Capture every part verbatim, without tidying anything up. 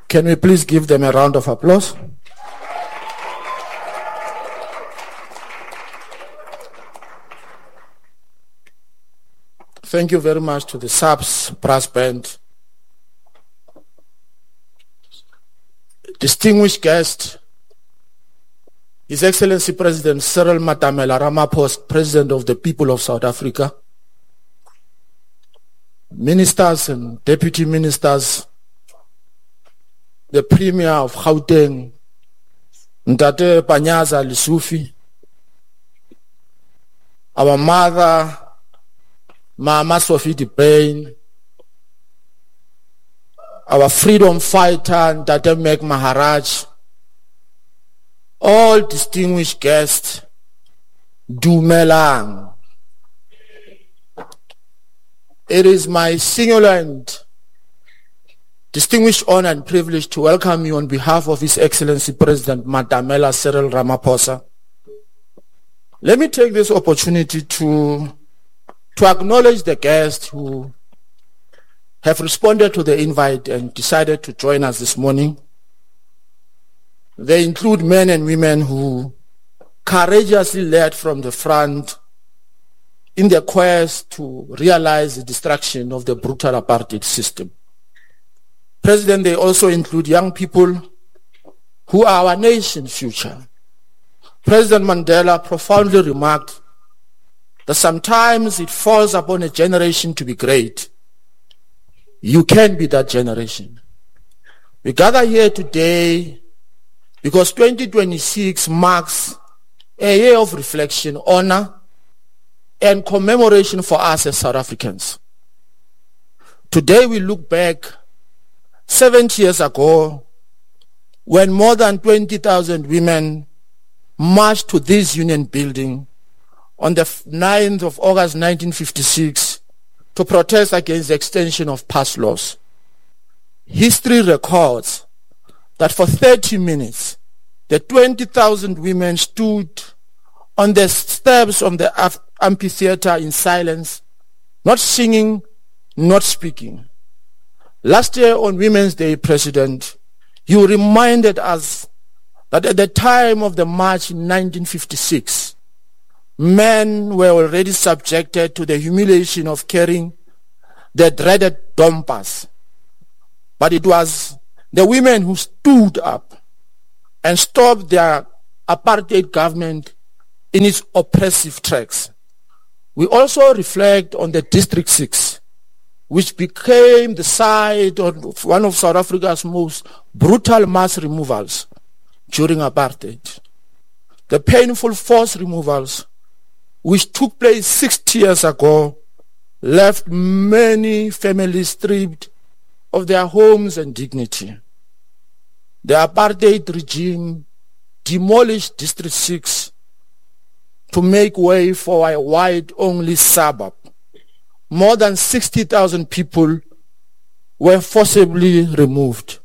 Can we please give them a round of applause? Thank you very much to the S A P S brass band. Distinguished guest, His Excellency President Cyril Matamela Ramaphosa, President of the People of South Africa, ministers and deputy ministers, the Premier of Gauteng, Ntate Panyaza Lesufi, our mother, Mama Sophie de Bruyn, our freedom fighter, Ntate Meg Maharaj, all distinguished guests, Dumelang. It is my singular and distinguished honor and privilege to welcome you on behalf of His Excellency President Matamela Cyril Ramaphosa. Let me take this opportunity to, to acknowledge the guests who have responded to the invite and decided to join us this morning. They include men and women who courageously led from the front in their quest to realize the destruction of the brutal apartheid system. President, they also include young people who are our nation's future. President Mandela profoundly remarked that sometimes it falls upon a generation to be great. You can be that generation. We gather here today because twenty twenty-six marks a year of reflection, honor, and commemoration for us as South Africans. Today we look back seventy years ago when more than twenty thousand women marched to this union building on the ninth of August nineteen fifty-six to protest against the extension of past laws. History records that for thirty minutes, the twenty thousand women stood on the steps of the amphitheater in silence, not singing, not speaking. Last year on Women's Day, President, you reminded us that at the time of the march in nineteen fifty-six, men were already subjected to the humiliation of carrying the dreaded dompas. But it was the women who stood up and stopped their apartheid government in its oppressive tracks. We also reflect on the District six, which became the site of one of South Africa's most brutal mass removals during apartheid. The painful forced removals, which took place sixty years ago, left many families stripped of their homes and dignity. The apartheid regime demolished District six to make way for a white-only suburb. More than sixty thousand people were forcibly removed.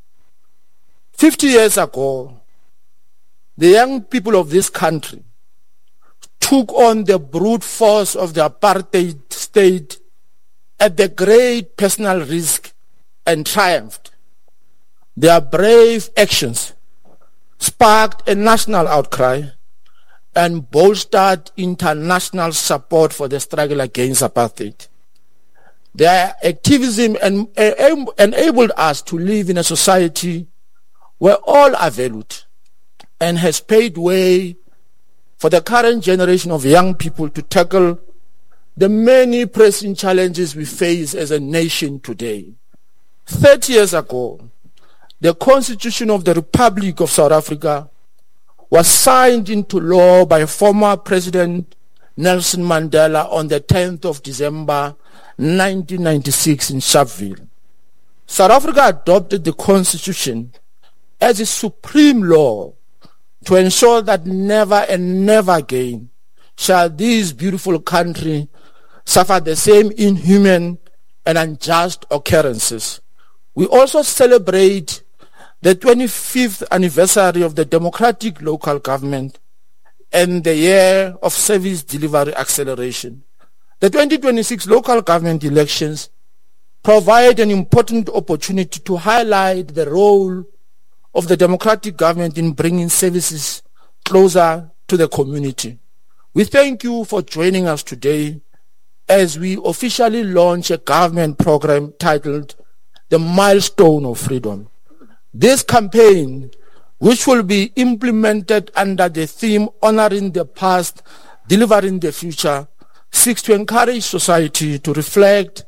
Fifty years ago, the young people of this country took on the brute force of the apartheid state at the great personal risk and triumphed. Their brave actions sparked a national outcry and bolstered international support for the struggle against apartheid. Their activism en- en- enabled us to live in a society where all are valued and has paved way for the current generation of young people to tackle the many pressing challenges we face as a nation today. Thirty years ago, the Constitution of the Republic of South Africa was signed into law by former President Nelson Mandela on the tenth of December nineteen ninety-six in Sharpeville. South Africa adopted the Constitution as its supreme law to ensure that never and never again shall this beautiful country suffer the same inhuman and unjust occurrences. We also celebrate the twenty-fifth anniversary of the democratic local government and the year of service delivery acceleration. The twenty twenty-six local government elections provide an important opportunity to highlight the role of the democratic government in bringing services closer to the community. We thank you for joining us today as we officially launch a government program titled The Milestone of Freedom. This campaign, which will be implemented under the theme Honoring the Past, Delivering the Future, seeks to encourage society to reflect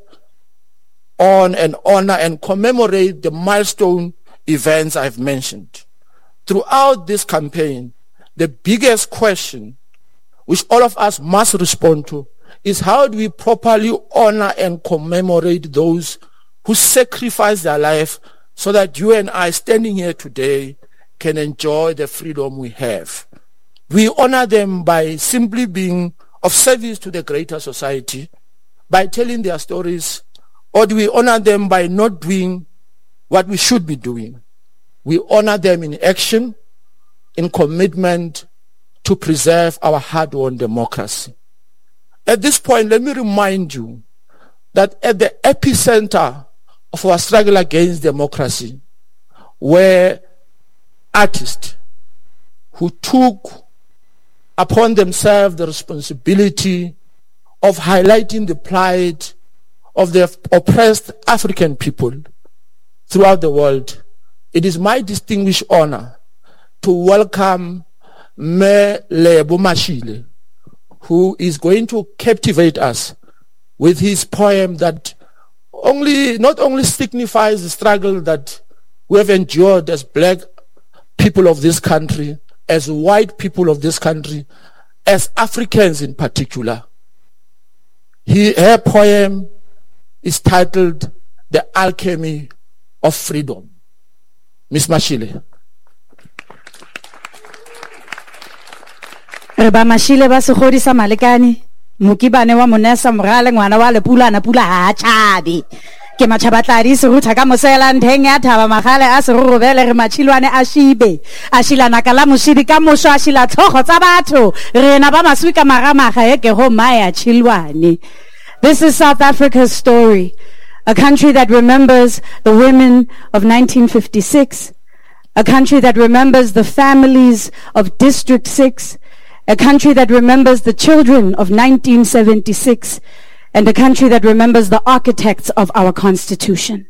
on and honor and commemorate the milestone events I've mentioned. Throughout this campaign, the biggest question which all of us must respond to is how do we properly honor and commemorate those who sacrificed their life so that you and I standing here today can enjoy the freedom we have. We honor them by simply being of service to the greater society, by telling their stories, or do we honor them by not doing what we should be doing? We honor them in action, in commitment to preserve our hard-won democracy. At this point, let me remind you that at the epicenter of our struggle against democracy were artists who took upon themselves the responsibility of highlighting the plight of the oppressed African people throughout the world. It is my distinguished honor to welcome Lebo Mashile, who is going to captivate us with his poem that only not only signifies the struggle that we have endured as black people of this country, as white people of this country, as Africans in particular. He, her poem is titled The Alchemy of Freedom. Miss Mashile. Reba Mashile ba se godisa malekane mokibane wa monesa morale ngwana wa lepula na pula ha tshabe ke matshabatladi se rutha ka mosela ntheng ya thaba magale a se rurubele re matshilwane a shibe a shilana kala moshidi ka mosho a shila tlhogo tsa batho rena ba maswi ka magamaga e ke go maya tshilwane. This is South Africa's story, a country that remembers the women of nineteen fifty-six, a country that remembers the families of District six, a country that remembers the children of nineteen seventy-six, and a country that remembers the architects of our Constitution.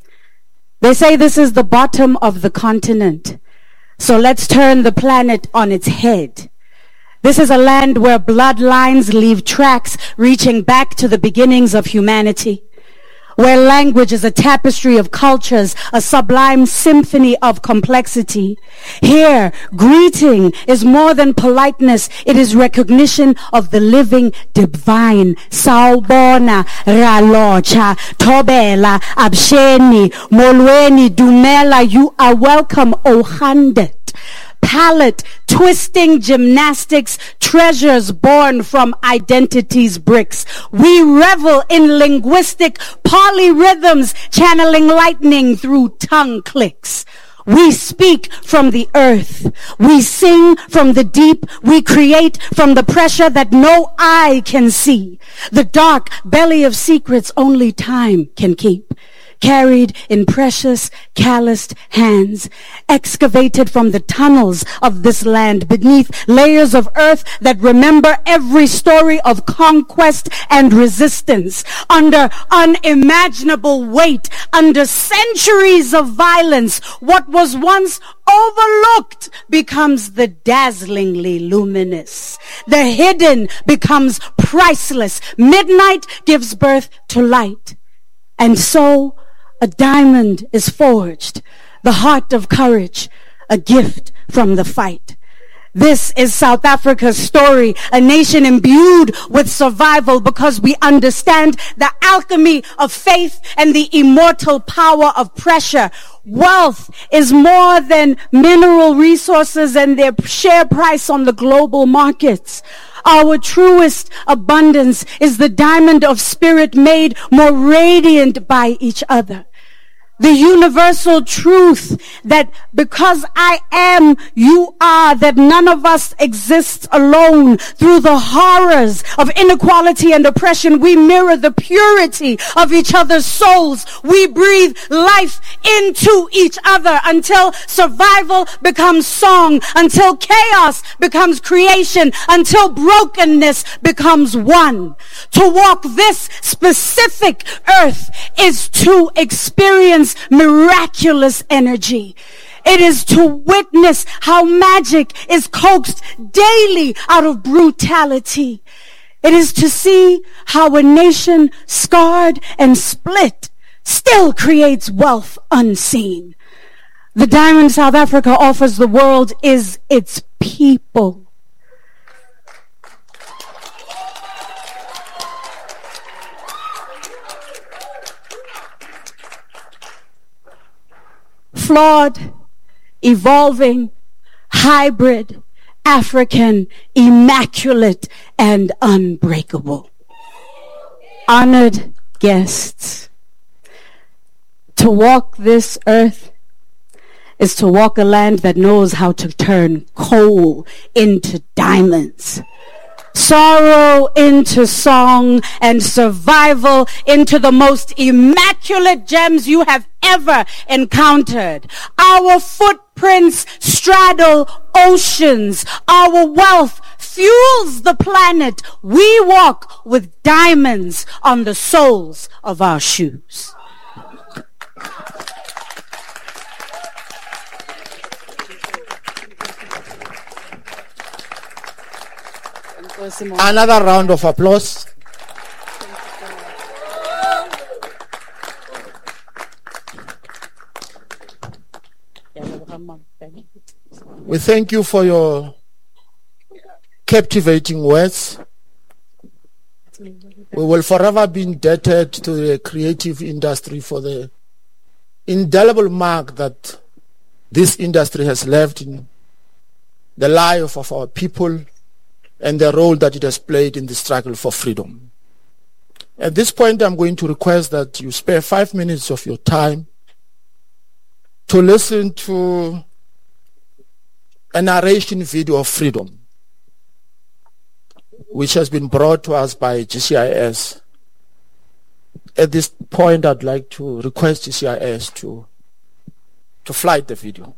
They say this is the bottom of the continent, so let's turn the planet on its head. This is a land where bloodlines leave tracks reaching back to the beginnings of humanity, where language is a tapestry of cultures, a sublime symphony of complexity. Here, greeting is more than politeness. It is recognition of the living divine. Sawubona, Ralocha, Tobela, Absheni, Molweni, Dumela, you are welcome, Ohandet. Palette twisting gymnastics, treasures born from identity's bricks. We revel in linguistic polyrhythms, channeling lightning through tongue clicks. We speak from the earth. We sing from the deep. We create from the pressure that no eye can see. The dark belly of secrets only time can keep. Carried in precious, calloused hands, excavated from the tunnels of this land beneath layers of earth that remember every story of conquest and resistance, under unimaginable weight, under centuries of violence. What was once overlooked becomes the dazzlingly luminous. The hidden becomes priceless. Midnight gives birth to light. And so, a diamond is forged, the heart of courage, a gift from the fight. This is South Africa's story, a nation imbued with survival because we understand the alchemy of faith and the immortal power of pressure. Wealth is more than mineral resources and their share price on the global markets. Our truest abundance is the diamond of spirit made more radiant by each other. The universal truth that because I am, you are, that none of us exists alone. Through the horrors of inequality and oppression, we mirror the purity of each other's souls. We breathe life into each other until survival becomes song, until chaos becomes creation, until brokenness becomes one. To walk this specific earth is to experience miraculous energy. It is to witness how magic is coaxed daily out of brutality. It is to see how a nation scarred and split still creates wealth unseen. The diamond South Africa offers the world is its people. Flawed, evolving, hybrid, African, immaculate, and unbreakable. Honored guests, to walk this earth is to walk a land that knows how to turn coal into diamonds. Sorrow into song, and survival into the most immaculate gems you have ever encountered. Our footprints straddle oceans. Our wealth fuels the planet. We walk with diamonds on the soles of our shoes. Another round of applause. We thank you for your captivating words. We will forever be indebted to the creative industry for the indelible mark that this industry has left in the life of our people and the role that it has played in the struggle for freedom. At this point, I'm going to request that you spare five minutes of your time to listen to a narration video of freedom, which has been brought to us by G C I S. At this point, I'd like to request G C I S to, to flight the video.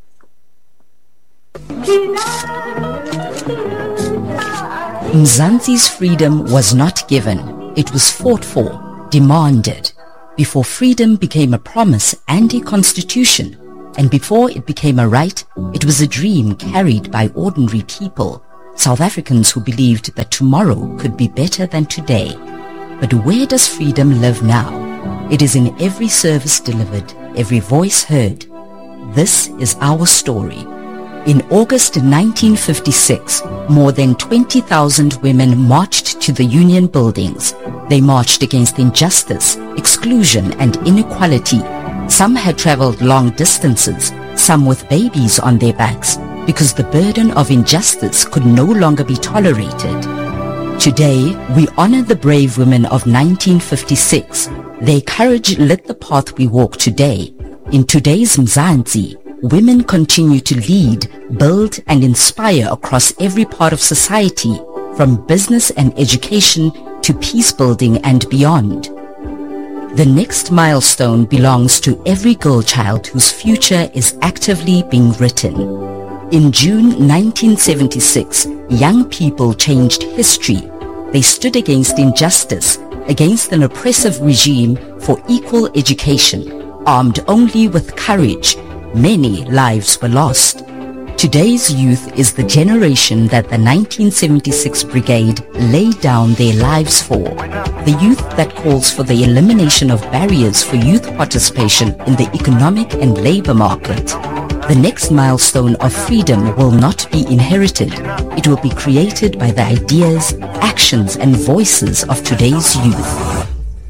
Mzansi's freedom was not given. It was fought for, demanded, before freedom became a promise and a constitution. And before it became a right, it was a dream carried by ordinary people, South Africans who believed that tomorrow could be better than today. But where does freedom live now? It is in every service delivered, every voice heard. This is our story. In August nineteen fifty-six, more than twenty thousand women marched to the Union buildings. They marched against injustice, exclusion, and inequality. Some had traveled long distances, some with babies on their backs, because the burden of injustice could no longer be tolerated. Today, we honor the brave women of nineteen fifty-six. Their courage lit the path we walk today. In today's Mzansi, women continue to lead, build, and inspire across every part of society, from business and education to peace building and beyond. The next milestone belongs to every girl child whose future is actively being written. In June nineteen seventy-six, young people changed history. They stood against injustice, against an oppressive regime for equal education. Armed only with courage, many lives were lost. Today's youth is the generation that the nineteen seventy-six Brigade laid down their lives for. The youth that calls for the elimination of barriers for youth participation in the economic and labor market. The next milestone of freedom will not be inherited. It will be created by the ideas, actions, and voices of today's youth.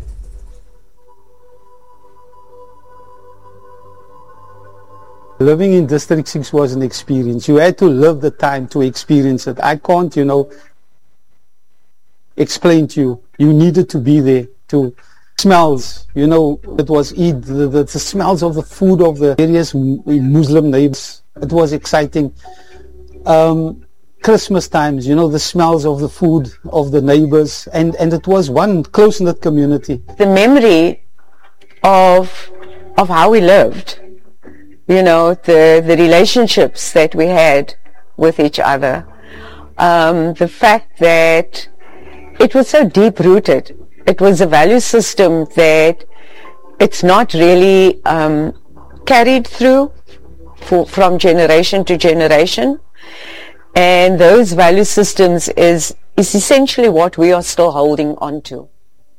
Living in District six was an experience. You had to live the time to experience it. I can't, you know, explain to you. You needed to be there to smells, you know, it was Eid, the, the, the smells of the food of the various Muslim neighbors. It was exciting. Um, Christmas times, you know, the smells of the food of the neighbors, and, and it was one close-knit community. The memory of of how we lived, you know, the, the relationships that we had with each other, um, the fact that it was so deep-rooted. It was a value system that it's not really um, carried through for, from generation to generation. And those value systems is, is essentially what we are still holding on to.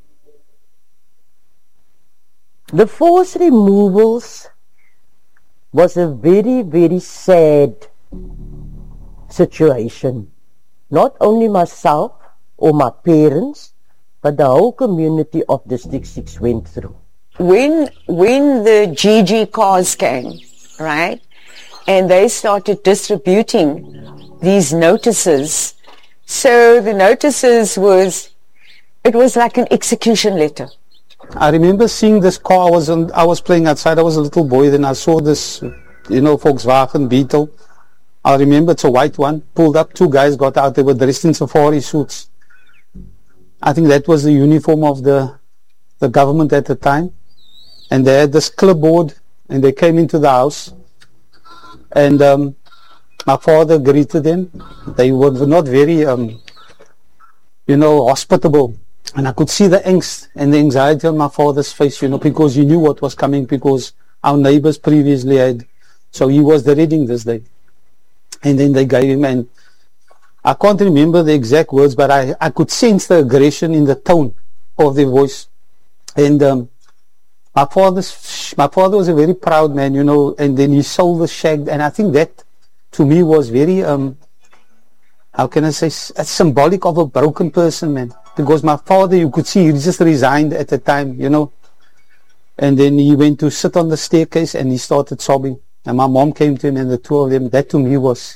The forced removals was a very, very sad situation. Not only myself or my parents, but the whole community of District six went through. When, when the G G cars came, right, and they started distributing these notices, so the notices was, it was like an execution letter. I remember seeing this car. I was on, I was playing outside. I was a little boy. Then I saw this, you know, Volkswagen Beetle. I remember it's a white one. Pulled up. Two guys got out. They were dressed in safari suits. I think that was the uniform of the the government at the time. And they had this clipboard, and they came into the house. And um, my father greeted them. They were not very, um, you know, hospitable. And I could see the angst and the anxiety on my father's face, you know, because he knew what was coming, because our neighbors previously had. So he was dreading this day. And then they gave him, and I can't remember the exact words, but I, I could sense the aggression in the tone of their voice. And um, my father's, my father was a very proud man, you know, and then he sold the shack. And I think that, to me, was very, um, how can I say, symbolic of a broken person, man. Because my father, you could see, he just resigned at the time, you know. And then he went to sit on the staircase and he started sobbing. And my mom came to him, and the two of them, that to me was,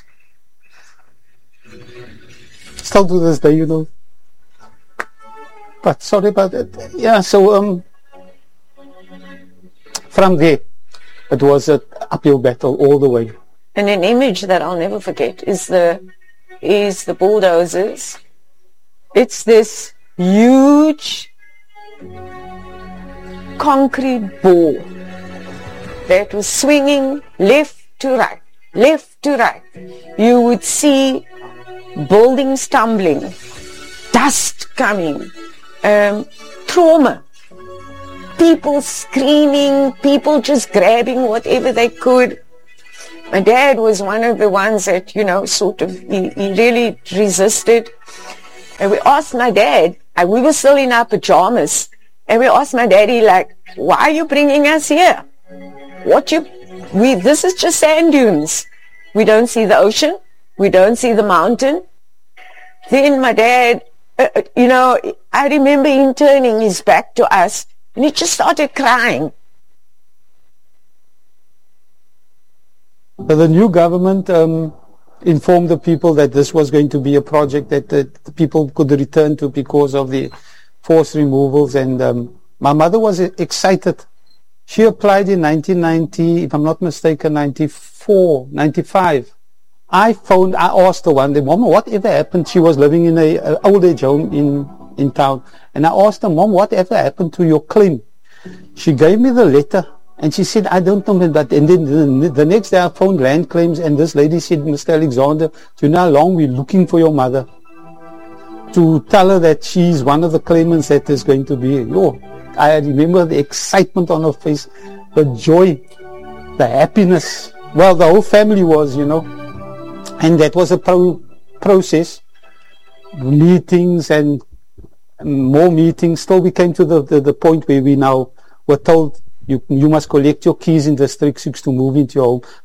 still to this day, you know. But sorry about that. Yeah, so um, from there, it was an uphill battle all the way. And an image that I'll never forget is the is the bulldozers. It's this huge concrete ball that was swinging left to right, left to right. You would see buildings tumbling, dust coming, um, trauma, people screaming, people just grabbing whatever they could. My dad was one of the ones that, you know, sort of, he, he really resisted. And we asked my dad, and we were still in our pajamas, and we asked my daddy, like, why are you bringing us here? What you, we, this is just sand dunes. We don't see the ocean. We don't see the mountain. Then my dad, uh, you know, I remember him turning his back to us, and he just started crying. But the new government um, informed the people that this was going to be a project that, that the people could return to because of the forced removals. And um, my mother was excited. She applied in nineteen ninety, if I'm not mistaken, ninety-four, ninety-five. I phoned, I asked her one day, Mom, whatever happened? She was living in a, a old age home in, in town. And I asked her, Mom, whatever happened to your claim? She gave me the letter. And she said, I don't know, but and then the, the next day I phoned land claims, and this lady said, Mister Alexander, do you know how long we're looking for your mother? To tell her that she's one of the claimants that is going to be. Oh, I remember the excitement on her face, the joy, the happiness. Well, the whole family was, you know. And that was a pro process. Meetings and more meetings. Still we came to the, the, the point where we now were told, You, you must collect your keys in District six to move into your home.